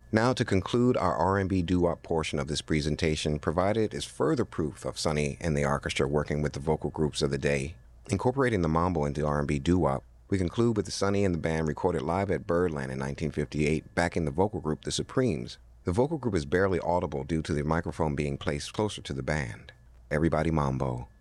Now, to conclude our R&B doo-wop portion of this presentation, provided is further proof of Sonny and the orchestra working with the vocal groups of the day. Incorporating the mambo into R&B doo-wop, we conclude with Sonny and the band recorded live at Birdland in 1958, backing the vocal group The Supremes. The vocal group is barely audible due to the microphone being placed closer to the band. Everybody mambo.